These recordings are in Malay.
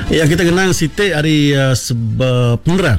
Ya, kita kenang Siti hari penerang.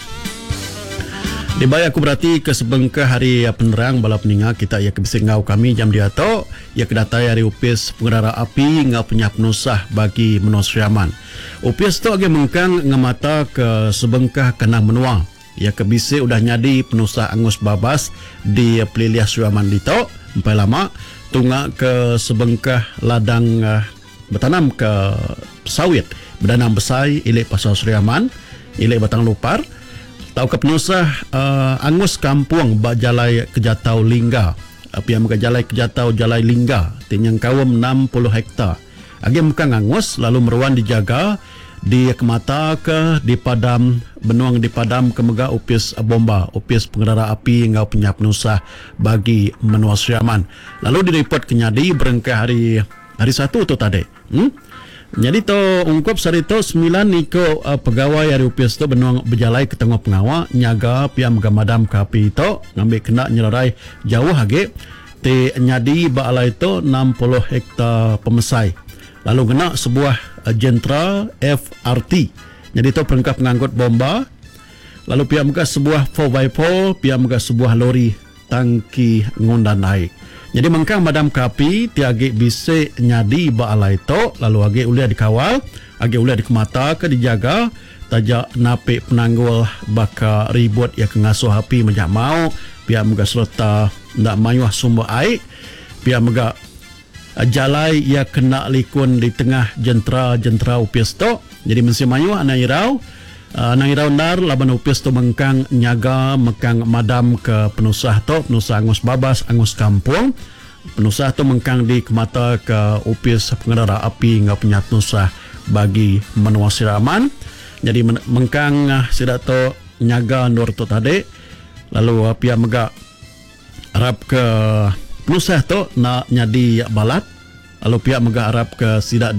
Dibayar aku berarti ke sebengkah hari penerang bala peninga kita ya kebisi ngau kami jam dia to ya kedatai hari upis pengendara api ngau punya penusah bagi menosriaman. Upis tu agi mengkang ngamata ke sebengkah kenang menua. Ya kebisi udah nyadi penusah angus babas di peliliah Sriaman dito empai lama tunga ke sebengkah ladang bertanam ke sawit berdanam besai ilek pasal Sriaman ilek batang lupar tau ke penusah angus kampung bajalai kejatau lingga pihak muka jalai kejatau jalai lingga tinyang kawam 60 hektar agi muka angus lalu meruan dijaga di kemata ke di padam benuang di padam ke mega upis bomba upis pengendara api ngau punya penusah bagi menua Sriaman lalu direport kenyadi berengkah hari satu tu tadi jadi to ungkap sari to 9 niko pegawai hari upis to benuang berjalai ke tengah pengawa nyaga pihak mega madam ke api to ngambil kena nyelerai jauh hage te nyadi baalai to 60 hektar pemesai lalu kena sebuah jentera FRT. Jadi itu perangkap pengangkut bomba. Lalu pihak muka sebuah 4x4, pihak muka sebuah lori tangki ngundan naik. Jadi mengkang madam kapi tiagi bisa nyadi baalai itu lalu agi ulia dikawal, agi ulia dikemata ke dijaga tajak nape penanggul baka ribut ya kengasuh api menjak mau pihak muka serta ndak mayuh sumber air pihak muka jalai ia kena likun di tengah jentera upis to jadi mesti mayu anang irau nar laban upis to mengkang nyaga mengkang madam ke penusah angus babas angus kampung penusah to mengkang di kemata ke upis pengendara api ngap punya penusah bagi menua Sriaman jadi mengkang sidak to nyaga nur to tadi lalu pihak mega harap ke penusah tu nak nyadi balat lalu pihak mega harap ke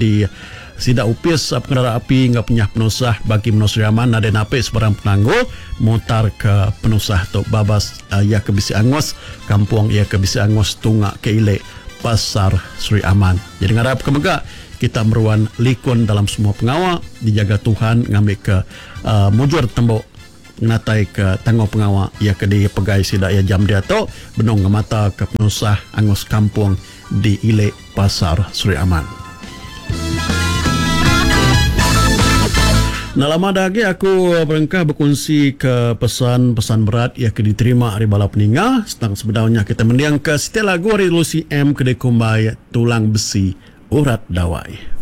sidak upis pengendara api ngap punya penusah bagi menua Sriaman ada nape sebarang penangguh mutar ke penusah tu babas ia ke bisi angus kampung ia ke bisi angus tunga ke ile pasar Sriaman jadi ngarap ke mega kita meruan likun dalam semua pengawa dijaga Tuhan ngambil ke mujur tembok natai ke tangguh pengawa ia ke di pegai sidak ia jam dia tu benong mata ke penusah angus kampung di ile pasar Sriaman. Nah lama lagi aku berengkah berkongsi ke pesan-pesan berat ia ke diterima hari bala peninga sedang sebenarnya kita mendiang ke setiap lagu hari Lucy M kedai kumbai tulang besi urat dawai.